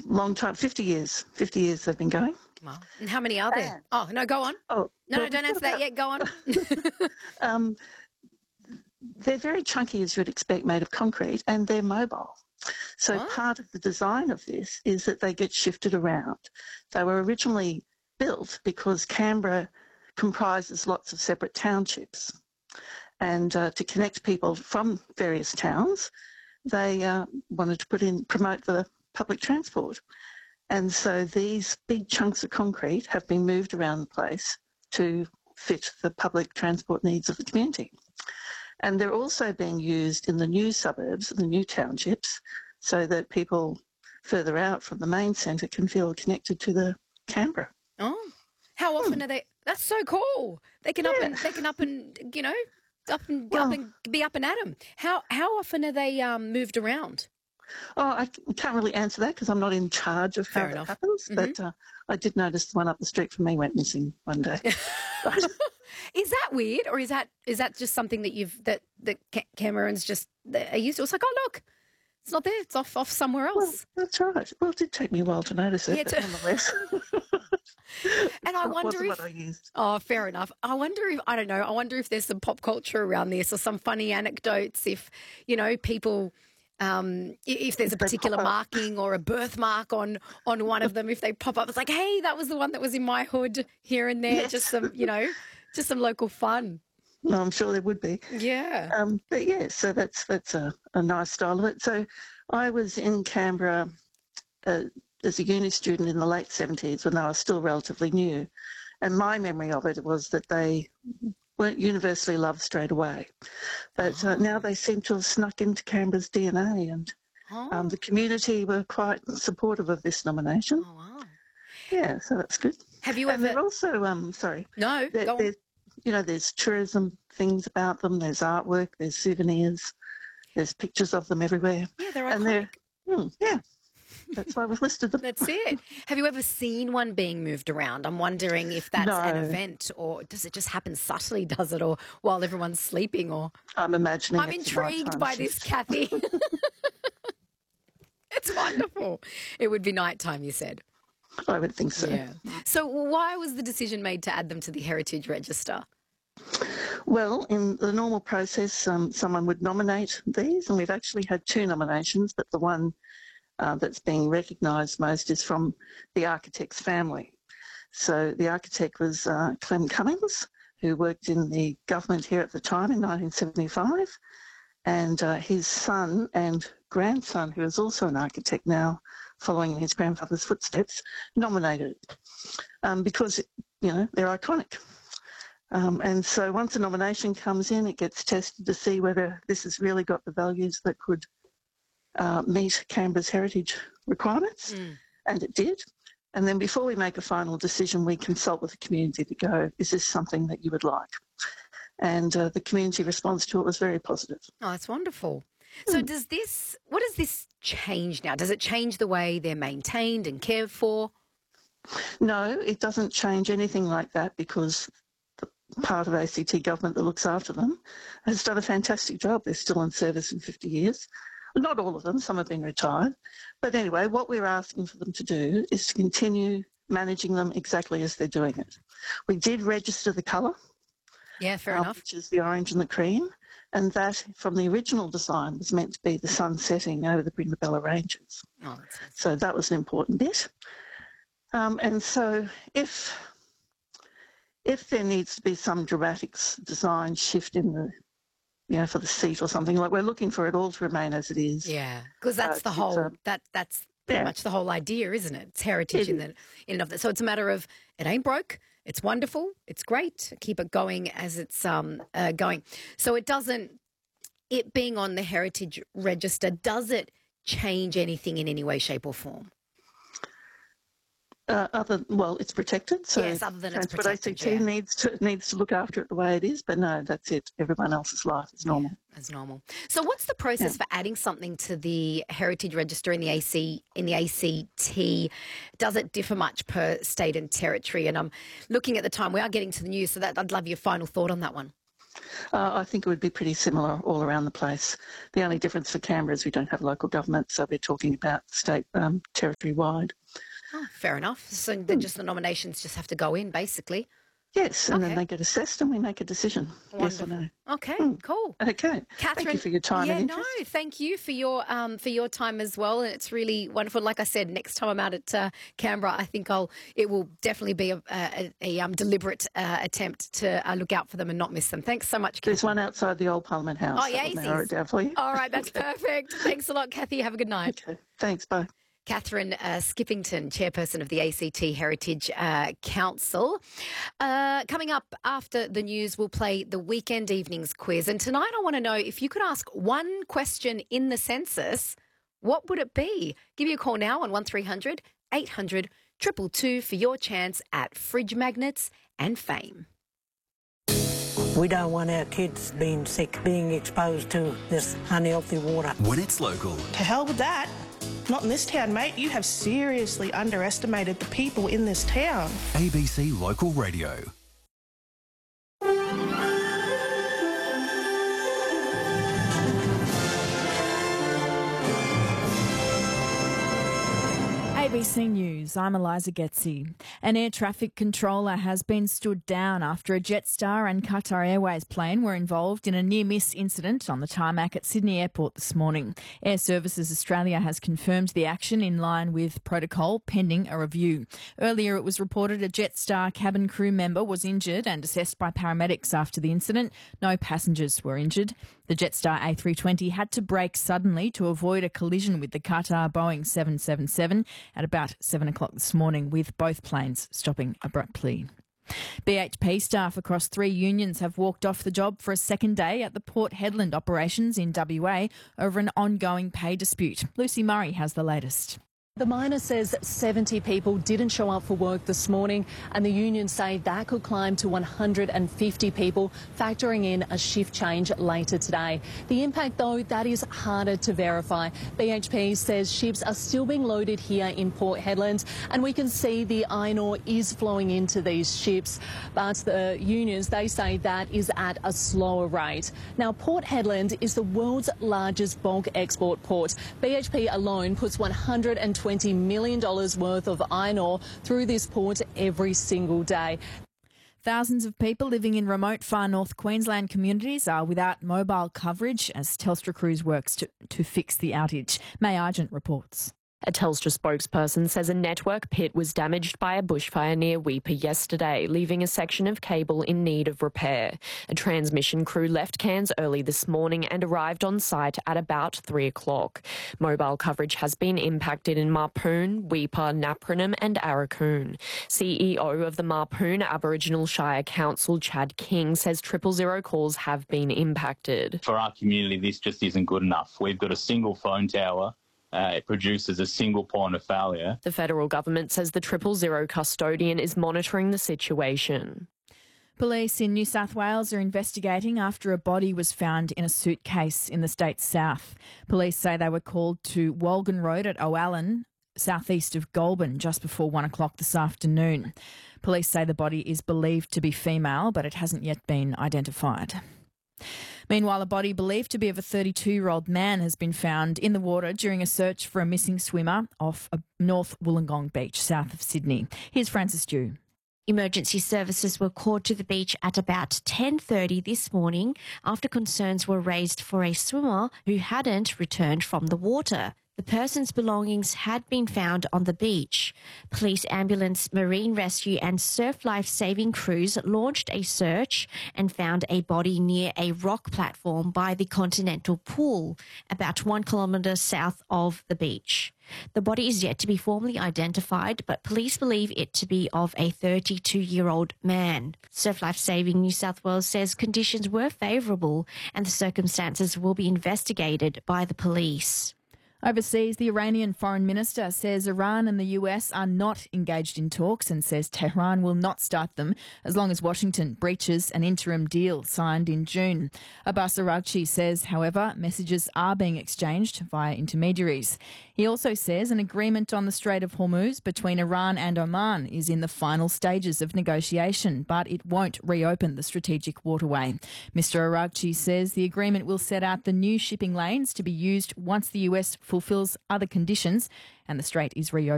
long time, 50 years. 50 years they've been going. Wow. And how many are there? Oh, no, go on. Oh, No, well, don't answer that yet. Go on. um, they're very chunky, as you'd expect, made of concrete, and they're mobile. So part of the design of this is that they get shifted around. They were originally built because Canberra comprises lots of separate townships. And to connect people from various towns, they wanted to promote the public transport. And so these big chunks of concrete have been moved around the place to fit the public transport needs of the community. And they're also being used in the new suburbs, the new townships, so that people further out from the main centre can feel connected to the Canberra. Oh, how often are they? That's so cool. They can up and you know, up and be up and at 'em. How often are they moved around? Oh, I can't really answer that because I'm not in charge of how that happens. Mm-hmm. But I did notice the one up the street from me went missing one day. Is that weird, or is that just something that that Camerons just are used to? It's like, oh look, it's not there; it's off somewhere else. Well, that's right. Well, it did take me a while to notice it, but nonetheless. And I wonder if what I used. Oh, fair enough. I wonder if there's some pop culture around this or some funny anecdotes. If people. If there's a particular marking or a birthmark on one of them, if they pop up, it's like, hey, that was the one that was in my hood here and there. Yes. Just some local fun. No, I'm sure there would be. Yeah. But yeah, so that's a nice style of it. So I was in Canberra as a uni student in the late 70s when I was still relatively new. And my memory of it was that they weren't universally loved straight away. But now they seem to have snuck into Canberra's DNA, and the community were quite supportive of this nomination. Oh, wow. Yeah, so that's good. Have you and ever... they're also, sorry. No, go on. There's tourism things about them, there's artwork, there's souvenirs, there's pictures of them everywhere. Yeah, they're iconic. Yeah. That's why we've listed them. That's it. Have you ever seen one being moved around? I'm wondering if that's an event, or does it just happen subtly, does it, or while everyone's sleeping? Or I'm imagining. I'm intrigued by this, Kathy. It's wonderful. It would be nighttime, you said. I would think so. Yeah. So why was the decision made to add them to the Heritage Register? Well, in the normal process, someone would nominate these, and we've actually had 2 nominations, but the one that's being recognised most is from the architect's family. So the architect was Clem Cummings, who worked in the government here at the time in 1975, and his son and grandson, who is also an architect now, following in his grandfather's footsteps, nominated because, they're iconic. And so once a nomination comes in, it gets tested to see whether this has really got the values that could meet Canberra's heritage requirements, and it did. And then before we make a final decision, we consult with the community to go, is this something that you would like? And the community response to it was very positive. Oh, that's wonderful. So what does this change now? Does it change the way they're maintained and cared for? No, it doesn't change anything like that, because the part of ACT government that looks after them has done a fantastic job. They're still in service in 50 years. Not all of them, some have been retired. But anyway, what we're asking for them to do is to continue managing them exactly as they're doing it. We did register the colour. Yeah, fair enough. Which is the orange and the cream. And that, from the original design, was meant to be the sun setting over the Brindabella Ranges. Oh, that's nice. So that was an important bit. And so if there needs to be some dramatic design shift in the, for the seat or something, like we're looking for it all to remain as it is. Yeah, because that's the whole, that's pretty much the whole idea, isn't it? It's heritage in and of that. So it's a matter of, it ain't broke, it's wonderful, it's great, keep it going as it's going. So it being on the Heritage Register, does it change anything in any way, shape or form? It's protected. So yes, other than it's protected, ACT needs to look after it the way it is, but no, that's it. Everyone else's life is normal. Yeah, it's normal. So what's the process for adding something to the Heritage Register in the ACT? Does it differ much per state and territory? And I'm looking at the time. We are getting to the news, so I'd love your final thought on that one. I think it would be pretty similar all around the place. The only difference for Canberra is we don't have local government, so we're talking about state territory-wide. Oh, fair enough. So just the nominations just have to go in, basically. Yes, and then they get assessed and we make a decision. Wonderful. Yes or no. Okay, cool. Okay. Catherine, thank you for your time and interest. No, thank you for your time as well. And it's really wonderful. Like I said, next time I'm out at Canberra, I think it will definitely be a deliberate attempt to look out for them and not miss them. Thanks so much, Catherine. There's one outside the old Parliament House. Oh, yeah, narrow it down for you. All right, that's perfect. Thanks a lot, Kathy. Have a good night. Okay, thanks. Bye. Catherine Skippington, chairperson of the ACT Heritage Council. Coming up after the news, we'll play the Weekend Evenings quiz. And tonight I want to know, if you could ask one question in the census, what would it be? Give you a call now on 1300 800 222 for your chance at fridge magnets and fame. We don't want our kids being sick, being exposed to this unhealthy water. When it's local. To hell with that. Not in this town, mate. You have seriously underestimated the people in this town. ABC Local Radio. ABC News, I'm Eliza Getzi. An air traffic controller has been stood down after a Jetstar and Qatar Airways plane were involved in a near-miss incident on the tarmac at Sydney Airport this morning. Air Services Australia has confirmed the action in line with protocol pending a review. Earlier it was reported a Jetstar cabin crew member was injured and assessed by paramedics after the incident. No passengers were injured. The Jetstar A320 had to brake suddenly to avoid a collision with the Qatar Boeing 777 at about 7 o'clock this morning, with both planes stopping abruptly. BHP staff across 3 unions have walked off the job for a second day at the Port Hedland operations in WA over an ongoing pay dispute. Lucy Murray has the latest. The miner says 70 people didn't show up for work this morning, and the unions say that could climb to 150 people, factoring in a shift change later today. The impact, though, that is harder to verify. BHP says ships are still being loaded here in Port Hedland, and we can see the iron ore is flowing into these ships, but the unions, they say that is at a slower rate. Now, Port Hedland is the world's largest bulk export port. BHP alone puts $120 million worth of iron ore through this port every single day. Thousands of people living in remote far north Queensland communities are without mobile coverage as Telstra Crews works to fix the outage. May Argent reports. A Telstra spokesperson says a network pit was damaged by a bushfire near Weipa yesterday, leaving a section of cable in need of repair. A transmission crew left Cairns early this morning and arrived on site at about 3 o'clock. Mobile coverage has been impacted in Mapoon, Weipa, Napranum and Arakoon. CEO of the Mapoon Aboriginal Shire Council, Chad King, says 000 calls have been impacted. For our community, this just isn't good enough. We've got a single phone tower. It produces a single point of failure. The federal government says the 000 custodian is monitoring the situation. Police in New South Wales are investigating after a body was found in a suitcase in the state's south. Police say they were called to Walgan Road at O'Allen, southeast of Goulburn, just before 1 o'clock this afternoon. Police say the body is believed to be female, but it hasn't yet been identified. Meanwhile, a body believed to be of a 32-year-old man has been found in the water during a search for a missing swimmer off North Wollongong Beach, south of Sydney. Here's Frances Dew. Emergency services were called to the beach at about 10:30 this morning after concerns were raised for a swimmer who hadn't returned from the water. The person's belongings had been found on the beach. Police, ambulance, marine rescue and surf life-saving crews launched a search and found a body near a rock platform by the Continental Pool, about 1 kilometre south of the beach. The body is yet to be formally identified, but police believe it to be of a 32-year-old man. Surf Life Saving New South Wales says conditions were favourable and the circumstances will be investigated by the police. Overseas, the Iranian foreign minister says Iran and the US are not engaged in talks and says Tehran will not start them as long as Washington breaches an interim deal signed in June. Abbas Araghchi says, however, messages are being exchanged via intermediaries. He also says an agreement on the Strait of Hormuz between Iran and Oman is in the final stages of negotiation, but it won't reopen the strategic waterway. Mr Araghchi says the agreement will set out the new shipping lanes to be used once the US fulfills other conditions and the strait is reopened.